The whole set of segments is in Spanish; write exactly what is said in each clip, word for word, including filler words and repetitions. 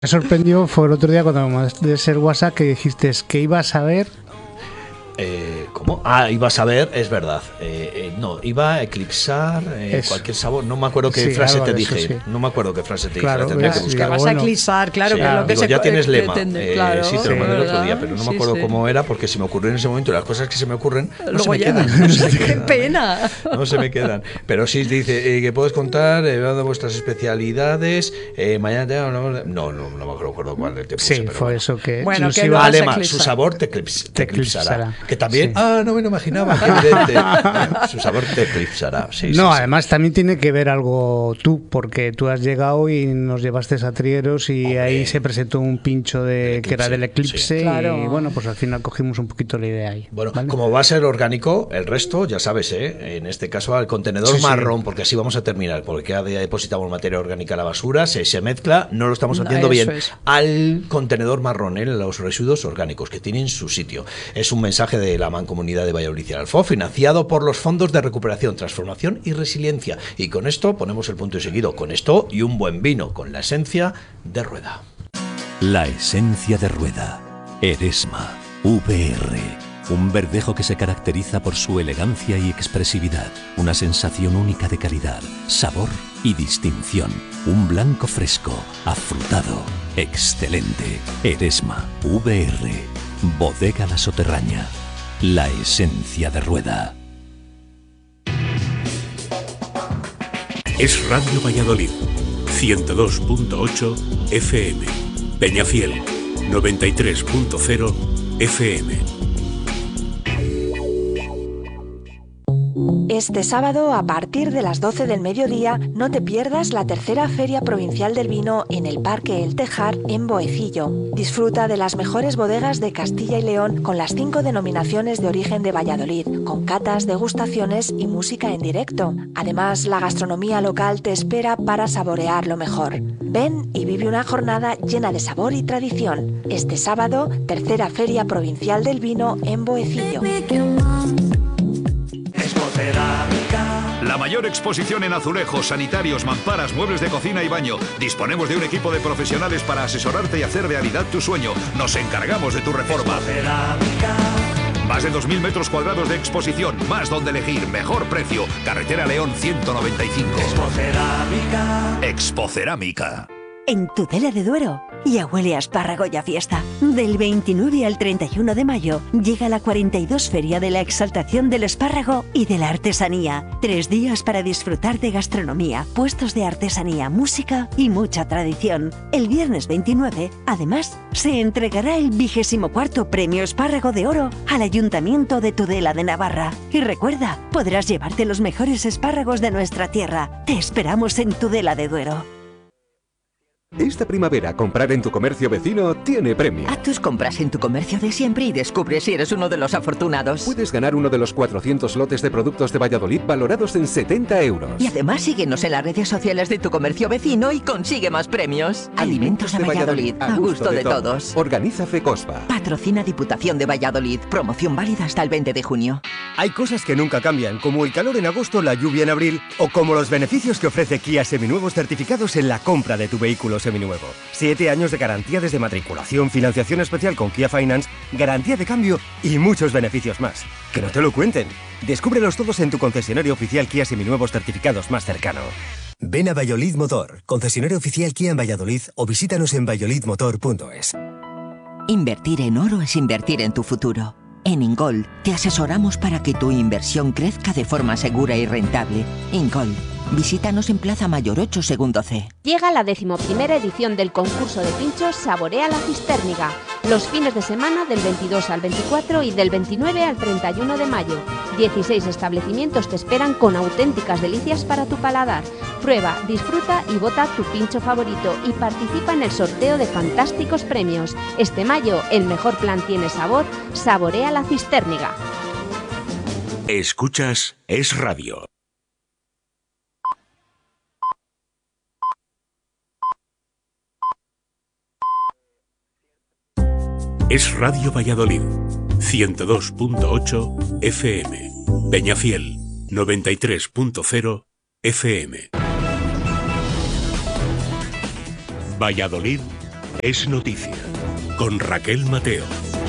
Me sorprendió fue el otro día cuando me mandaste el WhatsApp que dijiste que ibas a ver. Eh, ¿Cómo? Ah, ibas a ver, es verdad. Eh, eh, no, iba a eclipsar eh, cualquier sabor. No me acuerdo qué sí, frase te dije. Eso, sí. No me acuerdo qué frase te claro, dije. Tendría es, que buscar. Vas bueno. a eclipsar, claro. Sí, que claro. lo que Digo, se ya tienes lema. Pretende, eh, claro, sí, te lo mandé el otro día, pero no sí, me acuerdo sí. cómo era porque se me ocurrió en ese momento. Las cosas que se me ocurren no Luego se me ya. quedan. No se me ¡Qué quedan, pena! No se me quedan. Pero sí dice eh, que puedes contar eh, dando vuestras especialidades. Eh, mañana te no, no, no, no me acuerdo cuál te puse. Sí, pero fue bueno. eso que. Bueno, que ah, lema, su sabor te, eclips, te eclipsará. Que también. Sí. Ah, no me lo imaginaba. Qué evidente. Su sabor te eclipsará. Sí, no, sí, además sí. también tiene que ver algo tú, porque tú has llegado y nos llevaste a Trieros y Hombre, ahí se presentó un pincho de que era del eclipse sí. y claro. bueno, pues al final cogimos un poquito la idea ahí. Bueno, ¿vale? Como va a ser orgánico, el resto, ya sabes, ¿eh? En este caso al contenedor sí, marrón, sí. porque así vamos a terminar, porque cada día depositamos materia orgánica a la basura, se, se mezcla, no lo estamos haciendo no, bien, es. al contenedor marrón, ¿eh? Los residuos orgánicos que tienen su sitio. Es un mensaje de la Mancomunidad de Valladolid y Alfo, financiado por los fondos de recuperación, transformación y resiliencia. Y con esto ponemos el punto y seguido, con esto y un buen vino, con la esencia de Rueda. La esencia de Rueda. Eresma. V R. Un verdejo que se caracteriza por su elegancia y expresividad. Una sensación única de calidad, sabor y distinción. Un blanco fresco, afrutado, excelente. Eresma. V R. Bodega La Soterraña. La esencia de Rueda. Es Radio Valladolid, ciento dos punto ocho F M. Peñafiel, noventa y tres punto cero F M. Este sábado, a partir de las doce del mediodía, no te pierdas la tercera Feria Provincial del Vino en el Parque El Tejar, en Boecillo. Disfruta de las mejores bodegas de Castilla y León con las cinco denominaciones de origen de Valladolid, con catas, degustaciones y música en directo. Además, la gastronomía local te espera para saborear lo mejor. Ven y vive una jornada llena de sabor y tradición. Este sábado, tercera Feria Provincial del Vino en Boecillo. La mayor exposición en azulejos, sanitarios, mamparas, muebles de cocina y baño. Disponemos de un equipo de profesionales para asesorarte y hacer realidad tu sueño. Nos encargamos de tu reforma. Más de dos mil metros cuadrados de exposición, más donde elegir, mejor precio. Carretera León ciento noventa y cinco. Expocerámica. Expocerámica. En Tudela de Duero, ya huele a espárrago y a fiesta. Del veintinueve al treinta y uno de mayo llega la cuarenta y dos Feria de la Exaltación del Espárrago y de la Artesanía. Tres días para disfrutar de gastronomía, puestos de artesanía, música y mucha tradición. El viernes veintinueve, además, se entregará el vigésimo cuarto Premio Espárrago de Oro al Ayuntamiento de Tudela de Navarra. Y recuerda, podrás llevarte los mejores espárragos de nuestra tierra. Te esperamos en Tudela de Duero. Esta primavera, comprar en tu comercio vecino tiene premio. Haz tus compras en tu comercio de siempre y descubre si eres uno de los afortunados. Puedes ganar uno de los cuatrocientos lotes de productos de Valladolid valorados en setenta euros. Y además síguenos en las redes sociales de tu comercio vecino y consigue más premios. Alimentos, Alimentos de, de Valladolid, Valladolid, a gusto, gusto de, de todos. todos. Organiza FECOSPA. Patrocina Diputación de Valladolid. Promoción válida hasta el veinte de junio. Hay cosas que nunca cambian, como el calor en agosto, la lluvia en abril, o como los beneficios que ofrece Kia Seminuevos certificados en la compra de tu vehículo seminuevo. Siete años de garantía desde matriculación, financiación especial con Kia Finance, garantía de cambio y muchos beneficios más. Que no te lo cuenten. Descúbrelos todos en tu concesionario oficial Kia Seminuevos certificados más cercano. Ven a Valladolid Motor, concesionario oficial Kia en Valladolid, o visítanos en valladolid motor punto es. Invertir en oro es invertir en tu futuro. En Ingold te asesoramos para que tu inversión crezca de forma segura y rentable. Ingold. Visítanos en Plaza Mayor ocho, segundo C. Llega la decimoprimera edición del concurso de pinchos Saborea la Cistérniga. Los fines de semana del veintidós al veinticuatro y del veintinueve al treinta y uno de mayo. dieciséis establecimientos te esperan con auténticas delicias para tu paladar. Prueba, disfruta y vota tu pincho favorito y participa en el sorteo de fantásticos premios. Este mayo, el mejor plan tiene sabor. Saborea la Cistérniga. Escuchas Es Radio. Es Radio Valladolid, ciento dos punto ocho F M. Peñafiel, noventa y tres punto cero F M. Valladolid Es noticia, con Raquel Mateo.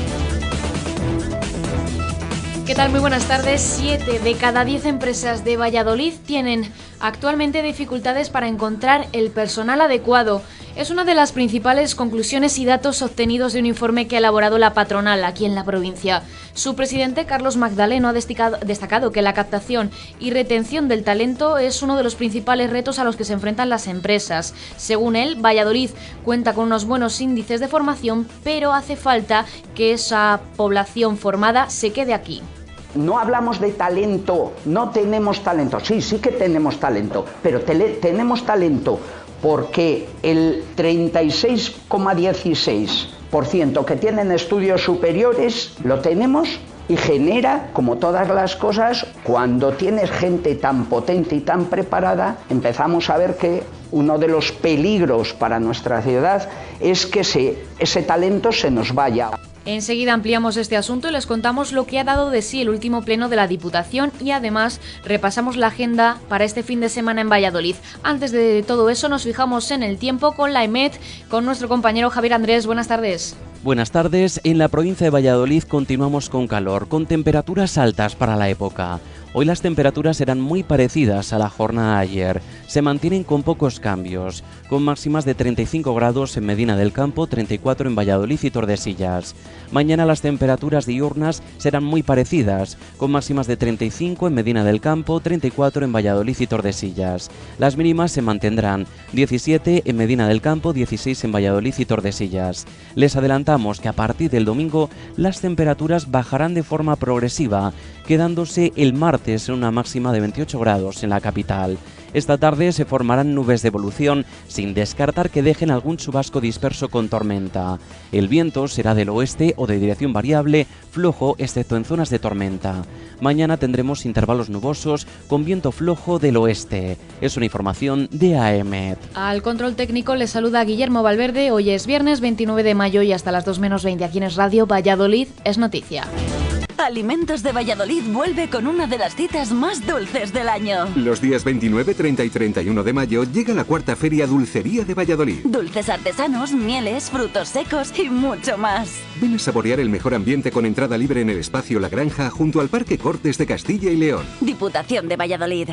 ¿Qué tal? Muy buenas tardes. Siete de cada diez empresas de Valladolid tienen actualmente dificultades para encontrar el personal adecuado. Es una de las principales conclusiones y datos obtenidos de un informe que ha elaborado la patronal aquí en la provincia. Su presidente, Carlos Magdaleno, ha destacado que la captación y retención del talento es uno de los principales retos a los que se enfrentan las empresas. Según él, Valladolid cuenta con unos buenos índices de formación, pero hace falta que esa población formada se quede aquí. No hablamos de talento, no tenemos talento. Sí, sí que tenemos talento, pero tele- tenemos talento porque el treinta y seis coma dieciséis por ciento que tienen estudios superiores lo tenemos y genera, como todas las cosas, cuando tienes gente tan potente y tan preparada, empezamos a ver que uno de los peligros para nuestra ciudad es que se, ese talento se nos vaya. Enseguida ampliamos este asunto y les contamos lo que ha dado de sí el último pleno de la Diputación y además repasamos la agenda para este fin de semana en Valladolid. Antes de todo eso nos fijamos en el tiempo con la EMET, con nuestro compañero Javier Andrés. Buenas tardes. Buenas tardes. En la provincia de Valladolid continuamos con calor, con temperaturas altas para la época. Hoy las temperaturas serán muy parecidas a la jornada de ayer. Se mantienen con pocos cambios, con máximas de treinta y cinco grados en Medina del Campo, treinta y cuatro en Valladolid y Tordesillas. Mañana las temperaturas diurnas serán muy parecidas, con máximas de treinta y cinco en Medina del Campo, treinta y cuatro en Valladolid y Tordesillas. Las mínimas se mantendrán, diecisiete en Medina del Campo, dieciséis en Valladolid y Tordesillas. Les adelantamos que a partir del domingo las temperaturas bajarán de forma progresiva, quedándose el martes en una máxima de veintiocho grados en la capital. Esta tarde se formarán nubes de evolución, sin descartar que dejen algún chubasco disperso con tormenta. El viento será del oeste o de dirección variable, flojo excepto en zonas de tormenta. Mañana tendremos intervalos nubosos con viento flojo del oeste. Es una información de A E M E T. Al control técnico le saluda Guillermo Valverde. Hoy es viernes veintinueve de mayo y hasta las dos menos veinte aquí en Es Radio Valladolid es noticia. Alimentos de Valladolid vuelve con una de las citas más dulces del año. Los días veintinueve, treinta y treinta y uno de mayo llega la cuarta Feria Dulcería de Valladolid. Dulces artesanos, mieles, frutos secos y mucho más. Ven a saborear el mejor ambiente con entrada libre en el espacio La Granja junto al Parque Cortes de Castilla y León. Diputación de Valladolid.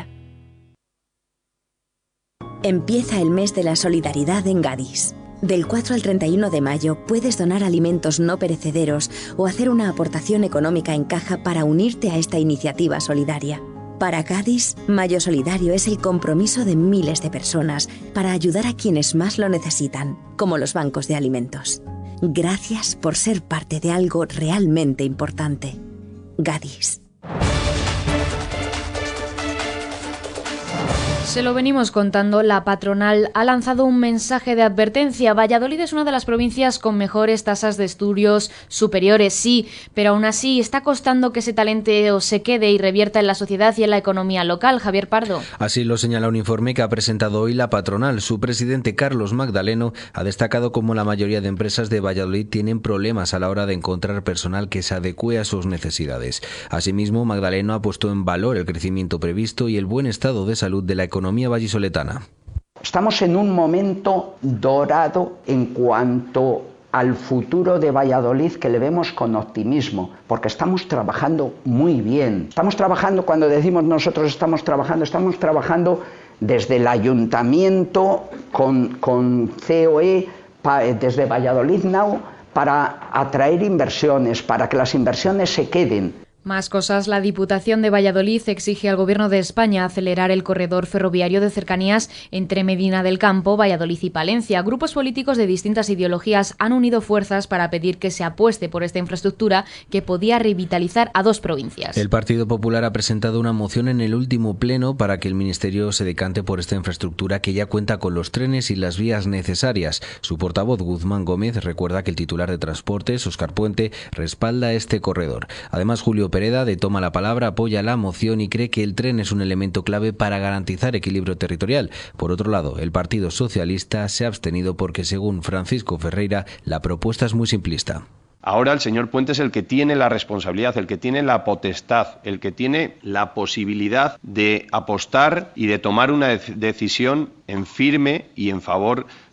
Empieza el mes de la solidaridad en Gadis. Del cuatro al treinta y uno de mayo puedes donar alimentos no perecederos o hacer una aportación económica en caja para unirte a esta iniciativa solidaria. Para Gadis, Mayo Solidario es el compromiso de miles de personas para ayudar a quienes más lo necesitan, como los bancos de alimentos. Gracias por ser parte de algo realmente importante. Gadis. Se lo venimos contando, la patronal ha lanzado un mensaje de advertencia. Valladolid es una de las provincias con mejores tasas de estudios superiores, sí, pero aún así está costando que ese talento se quede y revierta en la sociedad y en la economía local. Javier Pardo. Así lo señala un informe que ha presentado hoy la patronal. Su presidente, Carlos Magdaleno, ha destacado cómo la mayoría de empresas de Valladolid tienen problemas a la hora de encontrar personal que se adecue a sus necesidades. Asimismo, Magdaleno ha puesto en valor el crecimiento previsto y el buen estado de salud de la economía economía vallisoletana. Estamos en un momento dorado en cuanto al futuro de Valladolid, que le vemos con optimismo, porque estamos trabajando muy bien. Estamos trabajando, cuando decimos nosotros estamos trabajando, estamos trabajando desde el ayuntamiento con, con C O E, pa, desde Valladolid Now, para atraer inversiones, para que las inversiones se queden. Más cosas. La Diputación de Valladolid exige al Gobierno de España acelerar el corredor ferroviario de cercanías entre Medina del Campo, Valladolid y Palencia. Grupos políticos de distintas ideologías han unido fuerzas para pedir que se apueste por esta infraestructura que podía revitalizar a dos provincias. El Partido Popular ha presentado una moción en el último pleno para que el Ministerio se decante por esta infraestructura que ya cuenta con los trenes y las vías necesarias. Su portavoz, Guzmán Gómez, recuerda que el titular de Transportes, Óscar Puente, respalda este corredor. Además, Julio Pereda, de Toma la Palabra, apoya la moción y cree que el tren es un elemento clave para garantizar equilibrio territorial. Por otro lado, el Partido Socialista se ha abstenido porque, según Francisco Ferreira, la propuesta es muy simplista. Ahora el señor Puente es el que tiene la responsabilidad, el que tiene la potestad, el que tiene la posibilidad de apostar y de tomar una decisión en firme y en favor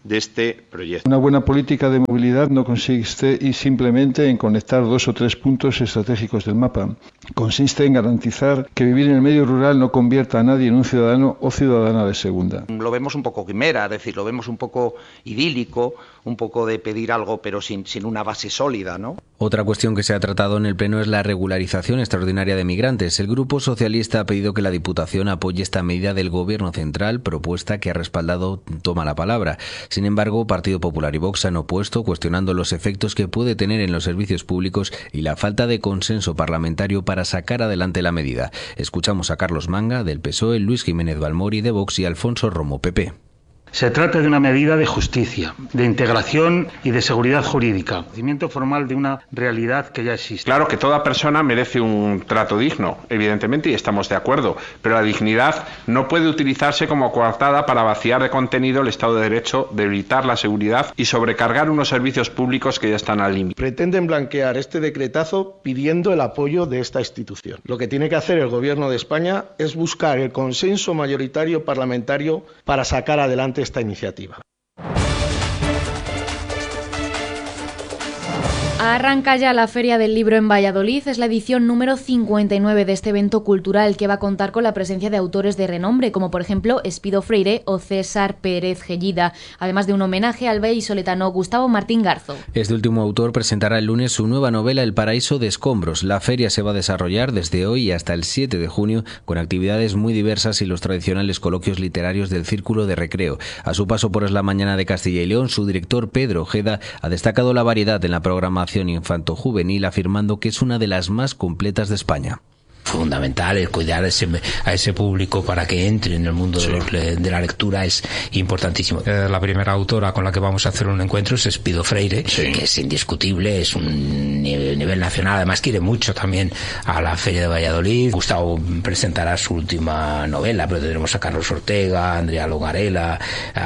de este proyecto. Una buena política de movilidad no consiste y simplemente en conectar dos o tres puntos estratégicos del mapa. Consiste en garantizar que vivir en el medio rural no convierta a nadie en un ciudadano o ciudadana de segunda. Lo vemos un poco quimera, es decir, lo vemos un poco idílico, un poco de pedir algo pero sin, sin una base sólida, ¿no? Otra cuestión que se ha tratado en el Pleno es la regularización extraordinaria de migrantes. El Grupo Socialista ha pedido que la Diputación apoye esta medida del Gobierno central, propuesta que ha respaldado Toma la Palabra. Sin embargo, Partido Popular y Vox han opuesto, cuestionando los efectos que puede tener en los servicios públicos y la falta de consenso parlamentario para sacar adelante la medida. Escuchamos a Carlos Manga, del P S O E, Luis Jiménez Balmori, de Vox, y Alfonso Romo, P P. Se trata de una medida de justicia, de integración y de seguridad jurídica, conocimiento formal de una realidad que ya existe. Claro que toda persona merece un trato digno, evidentemente, y estamos de acuerdo, pero la dignidad no puede utilizarse como coartada para vaciar de contenido el Estado de Derecho, debilitar la seguridad y sobrecargar unos servicios públicos que ya están al límite. Pretenden blanquear este decretazo pidiendo el apoyo de esta institución. Lo que tiene que hacer el Gobierno de España es buscar el consenso mayoritario parlamentario para sacar adelante esta iniciativa. Arranca ya la Feria del Libro en Valladolid. Es la edición número cincuenta y nueve de este evento cultural que va a contar con la presencia de autores de renombre, como por ejemplo Espido Freire o César Pérez Gellida, además de un homenaje al vallisoletano Gustavo Martín Garzo. Este último autor presentará el lunes su nueva novela El paraíso de escombros. La feria se va a desarrollar desde hoy hasta el siete de junio con actividades muy diversas y los tradicionales coloquios literarios del Círculo de Recreo. A su paso por Es la Mañana de Castilla y León, su director Pedro Ojeda ha destacado la variedad en la programación infanto-juvenil, afirmando que es una de las más completas de España. Fundamental el cuidar a ese, a ese público para que entre en el mundo sí. de, los, de la lectura es importantísimo. Eh, la primera autora con la que vamos a hacer un encuentro es Espido Freire, sí. que es indiscutible, es un nivel, nivel nacional, además quiere mucho también a la Feria de Valladolid. Gustavo presentará su última novela, pero tendremos a Carlos Ortega, a Andrea Longarela,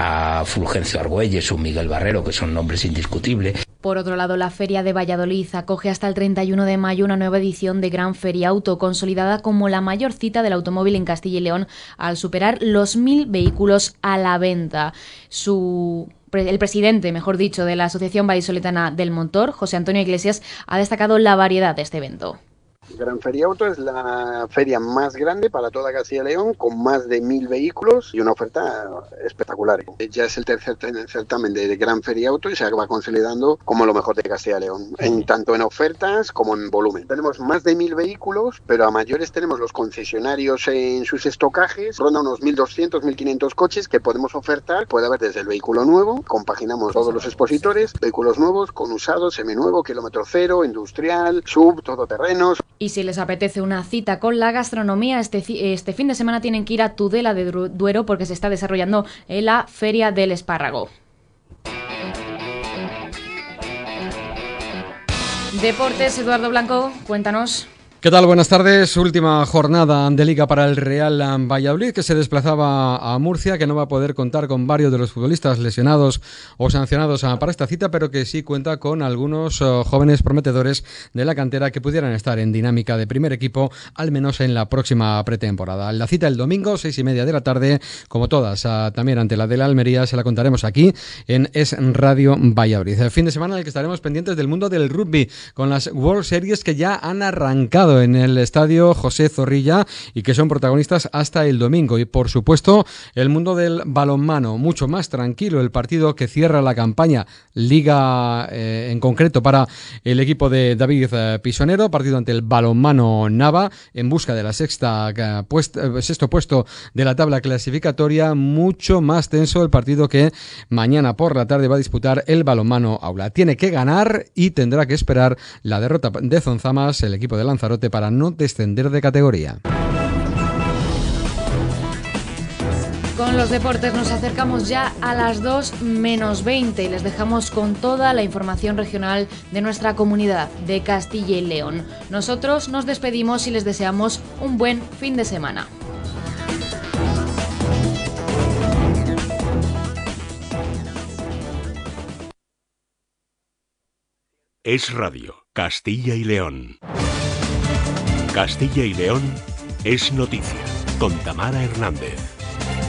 a Fulgencio Argüelles, un Miguel Barrero, que son nombres indiscutibles. Por otro lado, la Feria de Valladolid acoge hasta el treinta y uno de mayo una nueva edición de Gran Feria Auto, consolidada como la mayor cita del automóvil en Castilla y León al superar los mil vehículos a la venta. Su... El presidente, mejor dicho, de la Asociación Vallisoletana del Motor, José Antonio Iglesias, ha destacado la variedad de este evento. Gran Feria Auto es la feria más grande para toda Castilla y León, con más de mil vehículos y una oferta espectacular. Ya es el tercer certamen de Gran Feria Auto y se va consolidando como lo mejor de Castilla y León, en tanto en ofertas como en volumen. Tenemos más de mil vehículos, pero a mayores tenemos los concesionarios en sus estocajes, ronda unos mil doscientos, mil quinientos coches que podemos ofertar. Puede haber desde el vehículo nuevo, compaginamos todos los expositores, vehículos nuevos con usados, seminuevo, kilómetro cero, industrial, sub, todoterrenos. Y si les apetece una cita con la gastronomía, este, este fin de semana tienen que ir a Tudela de Duero porque se está desarrollando la Feria del Espárrago. Deportes, Eduardo Blanco, cuéntanos. ¿Qué tal? Buenas tardes. Última jornada de Liga para el Real Valladolid, que se desplazaba a Murcia, que no va a poder contar con varios de los futbolistas lesionados o sancionados para esta cita, pero que sí cuenta con algunos uh, jóvenes prometedores de la cantera que pudieran estar en dinámica de primer equipo, al menos en la próxima pretemporada. La cita el domingo, seis y media de la tarde, como todas, uh, también ante la de la Almería, se la contaremos aquí en Es Radio Valladolid. El fin de semana en el que estaremos pendientes del mundo del rugby, con las World Series que ya han arrancado en el estadio José Zorrilla y que son protagonistas hasta el domingo. Y por supuesto el mundo del balonmano, mucho más tranquilo, el partido que cierra la campaña Liga eh, en concreto para el equipo de David eh, Pisonero, partido ante el Balonmano Nava en busca de la sexta eh, puest, eh, sexto puesto de la tabla clasificatoria. Mucho más tenso el partido que mañana por la tarde va a disputar el Balonmano Aula. Tiene que ganar y tendrá que esperar la derrota de Zonzamas, el equipo de Lanzarote, para no descender de categoría. Con los deportes nos acercamos ya a las dos menos veinte y les dejamos con toda la información regional de nuestra comunidad de Castilla y León. Nosotros nos despedimos y les deseamos un buen fin de semana. Es Radio Castilla y León. Castilla y León es noticia, con Tamara Hernández.